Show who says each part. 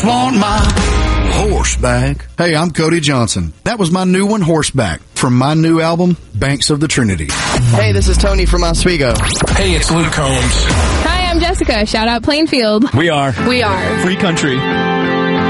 Speaker 1: Want my horseback. Hey, I'm Cody Johnson. That was my new one, Horseback, from my new album, Banks of the Trinity.
Speaker 2: Hey, this is Tony from Oswego.
Speaker 3: Hey, it's Luke Combs.
Speaker 4: Hi, I'm Jessica. Shout out Plainfield.
Speaker 5: We are
Speaker 4: Free Country.